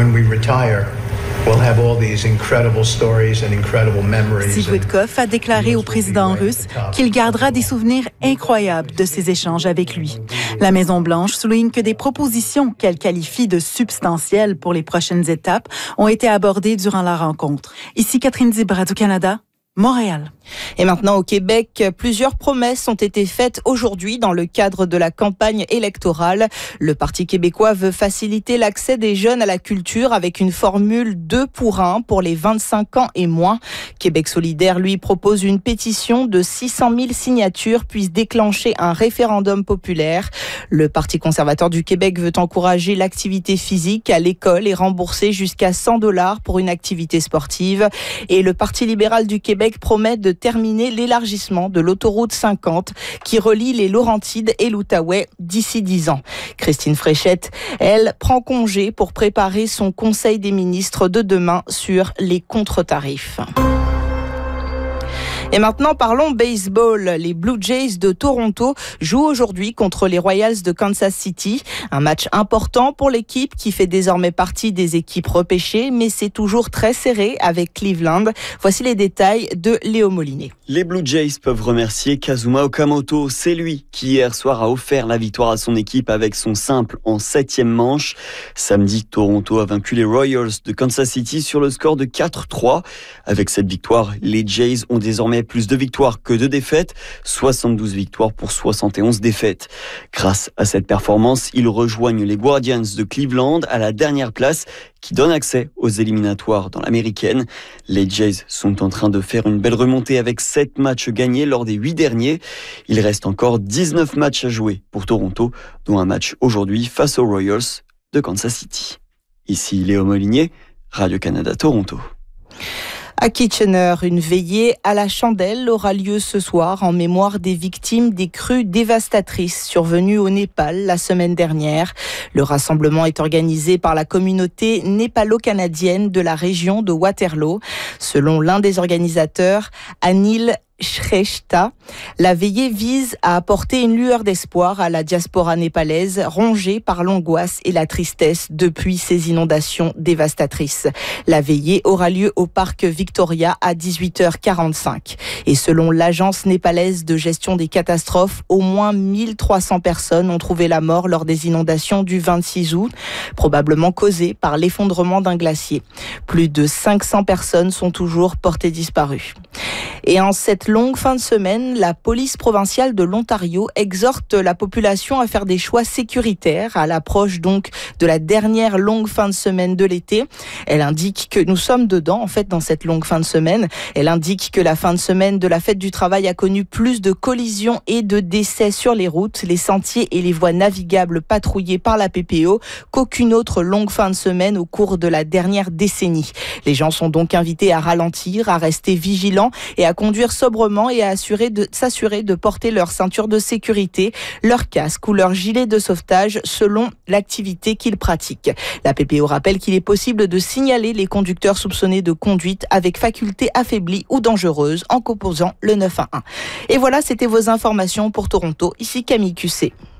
Steve Witkoff a déclaré au président russe qu'il gardera des souvenirs incroyables de ses échanges avec lui. La Maison-Blanche souligne que des propositions qu'elle qualifie de substantielles pour les prochaines étapes ont été abordées durant la rencontre. Ici Catherine Dib, Radio-Canada, Montréal. Et maintenant au Québec, plusieurs promesses ont été faites aujourd'hui dans le cadre de la campagne électorale. Le Parti québécois veut faciliter l'accès des jeunes à la culture avec une formule 2 pour 1 pour les 25 ans et moins. Québec solidaire, lui, propose une pétition de 600 000 signatures puisse déclencher un référendum populaire. Le Parti conservateur du Québec veut encourager l'activité physique à l'école et rembourser jusqu'à 100 $ pour une activité sportive. Et le Parti libéral du Québec promet de terminer l'élargissement de l'autoroute 50 qui relie les Laurentides et l'Outaouais d'ici 10 ans. Christine Fréchette, elle, prend congé pour préparer son conseil des ministres de demain sur les contre-tarifs. Et maintenant, parlons baseball. Les Blue Jays de Toronto jouent aujourd'hui contre les Royals de Kansas City. Un match important pour l'équipe qui fait désormais partie des équipes repêchées, mais c'est toujours très serré avec Cleveland. Voici les détails de Léo Mollinet. Les Blue Jays peuvent remercier Kazuma Okamoto. C'est lui qui hier soir a offert la victoire à son équipe avec son simple en 7e manche. Samedi, Toronto a vaincu les Royals de Kansas City sur le score de 4-3. Avec cette victoire, les Jays ont désormais plus de victoires que de défaites, 72 victoires pour 71 défaites. Grâce à cette performance, ils rejoignent les Guardians de Cleveland à la dernière place qui donne accès aux éliminatoires dans l'américaine. Les Jays sont en train de faire une belle remontée avec 7 matchs gagnés lors des 8 derniers. Il reste encore 19 matchs à jouer pour Toronto, dont un match aujourd'hui face aux Royals de Kansas City. Ici Léo Molinier, Radio-Canada Toronto. À Kitchener, une veillée à la chandelle aura lieu ce soir en mémoire des victimes des crues dévastatrices survenues au Népal la semaine dernière. Le rassemblement est organisé par la communauté népalo-canadienne de la région de Waterloo. Selon l'un des organisateurs, Anil Shrestha, la veillée vise à apporter une lueur d'espoir à la diaspora népalaise rongée par l'angoisse et la tristesse depuis ces inondations dévastatrices. La veillée aura lieu au parc Victoria à 18h45. Et selon l'agence népalaise de gestion des catastrophes, au moins 1300 personnes ont trouvé la mort lors des inondations du 26 août, probablement causées par l'effondrement d'un glacier. Plus de 500 personnes sont toujours portées disparues. Et en cette longue fin de semaine, la police provinciale de l'Ontario exhorte la population à faire des choix sécuritaires à l'approche donc de la dernière longue fin de semaine de l'été. Elle indique que nous sommes dedans, en fait, dans cette longue fin de semaine. Elle indique que la fin de semaine de la fête du travail a connu plus de collisions et de décès sur les routes, les sentiers et les voies navigables patrouillées par la PPO qu'aucune autre longue fin de semaine au cours de la dernière décennie. Les gens sont donc invités à ralentir, à rester vigilants et à conduire sobrement et à s'assurer de porter leur ceinture de sécurité, leur casque ou leur gilet de sauvetage selon l'activité qu'ils pratiquent. La PPO rappelle qu'il est possible de signaler les conducteurs soupçonnés de conduite avec faculté affaiblie ou dangereuse en composant le 911. Et voilà, c'était vos informations pour Toronto. Ici Camille Cussé.